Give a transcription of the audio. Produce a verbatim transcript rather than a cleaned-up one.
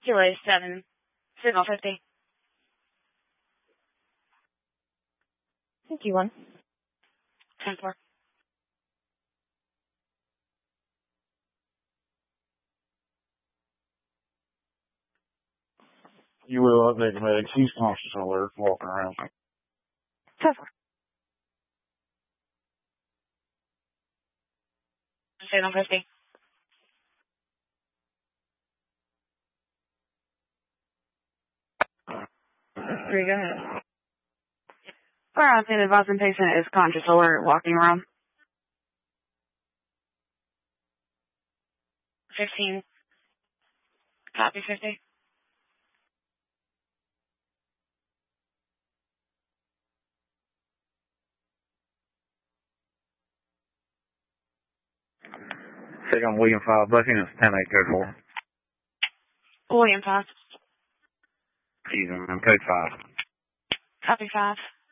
Kilo seven, signal fifty. Thank you, one. ten four. You will update the medics. He's conscious alert, walking around. ten four. Signal fifty. Three, go ahead. Fire on scene, advising patient is conscious alert, walking around. fifteen. Copy fifty. Second William five, booking is ten eight code four. William five. Excuse me, code five. Copy five.